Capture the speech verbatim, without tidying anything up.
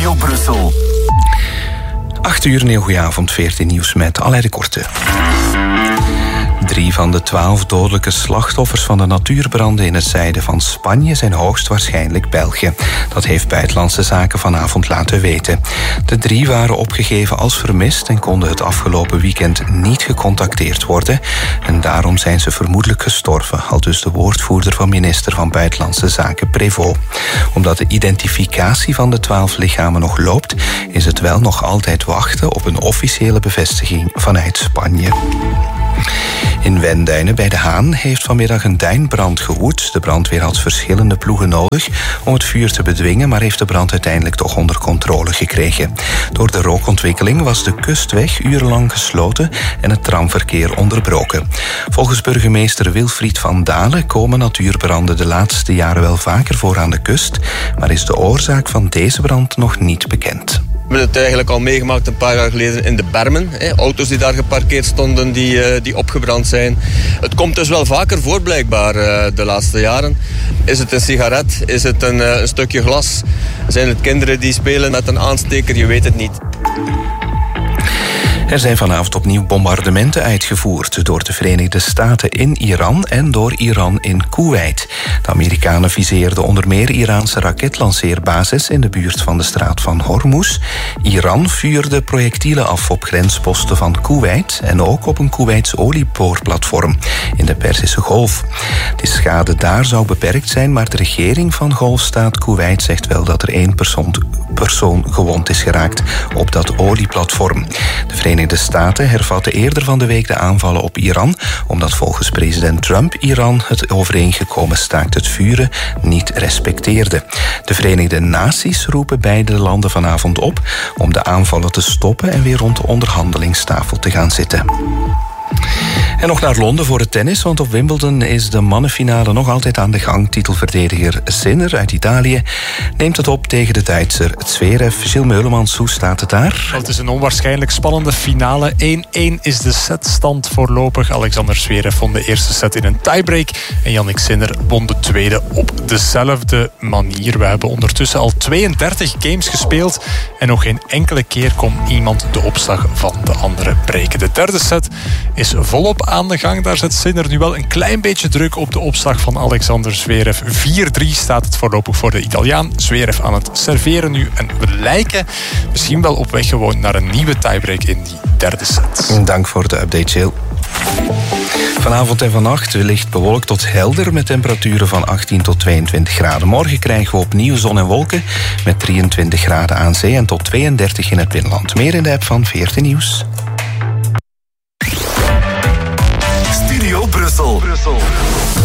Studio Brussel. acht uur, een heel goeie avond, veertien nieuws met Alain de Korte. Drie van de twaalf dodelijke slachtoffers van de natuurbranden in het zuiden van Spanje zijn hoogstwaarschijnlijk Belgen. Dat heeft Buitenlandse Zaken vanavond laten weten. De drie waren opgegeven als vermist en konden het afgelopen weekend niet gecontacteerd worden. En daarom zijn ze vermoedelijk gestorven, aldus de woordvoerder van minister van Buitenlandse Zaken Prévost. Omdat de identificatie van de twaalf lichamen nog loopt, is het wel nog altijd wachten op een officiële bevestiging vanuit Spanje. In Wenduinen bij De Haan heeft vanmiddag een duinbrand gewoed. De brandweer had verschillende ploegen nodig om het vuur te bedwingen, maar heeft de brand uiteindelijk toch onder controle gekregen. Door de rookontwikkeling was de kustweg urenlang gesloten en het tramverkeer onderbroken. Volgens burgemeester Wilfried van Dalen komen natuurbranden de laatste jaren wel vaker voor aan de kust, maar is de oorzaak van deze brand nog niet bekend. We hebben het eigenlijk al meegemaakt een paar jaar geleden in de bermen. Hè. Auto's die daar geparkeerd stonden, die, uh, die opgebrand zijn. Het komt dus wel vaker voor blijkbaar uh, de laatste jaren. Is het een sigaret? Is het een, uh, een stukje glas? Zijn het kinderen die spelen met een aansteker? Je weet het niet. Er zijn vanavond opnieuw bombardementen uitgevoerd door de Verenigde Staten in Iran en door Iran in Koeweit. De Amerikanen viseerden onder meer Iraanse raketlanceerbases in de buurt van de straat van Hormuz. Iran vuurde projectielen af op grensposten van Koeweit en ook op een Koeweits olieboorplatform in de Perzische Golf. De schade daar zou beperkt zijn, maar de regering van Golfstaat Koeweit zegt wel dat er één persoon, persoon gewond is geraakt op dat olieplatform. De Verenigde Staten hervatten eerder van de week de aanvallen op Iran, omdat volgens president Trump Iran het overeengekomen staakt het vuren niet respecteerde. De Verenigde Naties roepen beide landen vanavond op om de aanvallen te stoppen en weer rond de onderhandelingstafel te gaan zitten. En nog naar Londen voor het tennis, want op Wimbledon is de mannenfinale nog altijd aan de gang. Titelverdediger Sinner uit Italië neemt het op tegen de Duitser Zverev. Gilles Meulemans, hoe staat het daar? Het is een onwaarschijnlijk spannende finale. één-één is de setstand voorlopig. Alexander Zverev won de eerste set in een tiebreak en Jannik Sinner won de tweede op dezelfde manier. We hebben ondertussen al tweeëndertig games gespeeld en nog geen enkele keer kon iemand de opslag van de andere breken. De derde set is volop aan de gang. Daar zet Sinner nu wel een klein beetje druk op de opslag van Alexander Zverev. vier drie staat het voorlopig voor de Italiaan. Zverev aan het serveren nu en we lijken misschien wel op weg gewoon naar een nieuwe tiebreak in die derde set. Dank voor de update, Jill. Vanavond en vannacht licht bewolkt tot helder met temperaturen van achttien tot tweeëntwintig graden. Morgen krijgen we opnieuw zon en wolken met drieëntwintig graden aan zee en tot tweeëndertig in het binnenland. Meer in de app van veertien Nieuws. Studio Brussel. Brussel.